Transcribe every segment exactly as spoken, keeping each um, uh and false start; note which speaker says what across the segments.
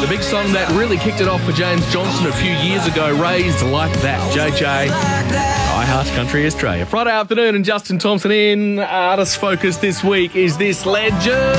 Speaker 1: The big song that really kicked it off for James Johnson a few years ago, Raised Like That. J J, iHeart Country Australia. Friday afternoon and Justin Thompson in. Artist focus this week is this legend.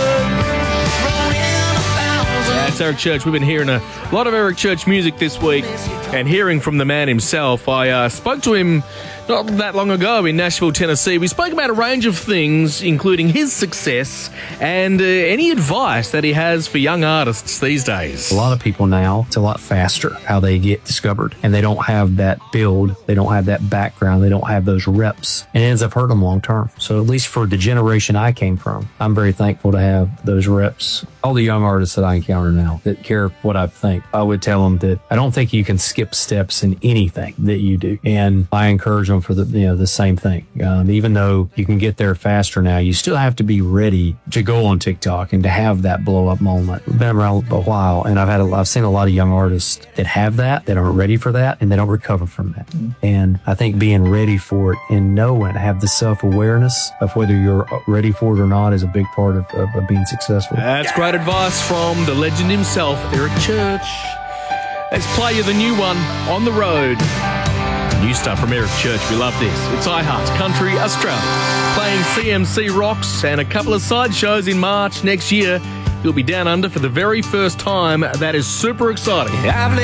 Speaker 1: That's Eric Church. We've been hearing a lot of Eric Church music this week and hearing from the man himself. I uh, spoke to him not that long ago in Nashville, Tennessee. We spoke about a range of things, including his success and uh, any advice that he has for young artists these days.
Speaker 2: A lot of people now, it's a lot faster how they get discovered, and they don't have that build, they don't have that background, they don't have those reps, and it ends up hurting them long term. So at least for the generation I came from, I'm very thankful to have those reps. All the young artists that I encounter now that care what I think, I would tell them that I don't think you can skip steps in anything that you do, and I encourage them for the you know the same thing. Um, even though you can get there faster now, you still have to be ready to go on TikTok and to have that blow up moment. I've been around a while, and I've had a, I've seen a lot of young artists that have that, that aren't ready for that, and they don't recover from that. Mm-hmm. And I think being ready for it and knowing, have the self awareness of whether you're ready for it or not is a big part of, of, of being successful.
Speaker 1: That's great advice from the legend himself, Eric Church. Let's play you the new one, On the Road. New stuff from Eric Church. We love this. It's iHeart Country Australia. Playing C M C Rocks and a couple of side shows in March next year. He'll be down under for the very first time. That is super exciting.
Speaker 3: I've